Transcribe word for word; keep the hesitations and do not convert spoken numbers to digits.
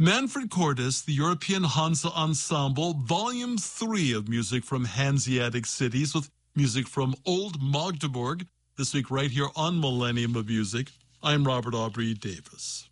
Manfred Cordes, the European Hansa Ensemble, Volume three of music from Hanseatic cities with music from Old Magdeburg, this week right here on Millennium of Music. I'm Robert Aubrey Davis.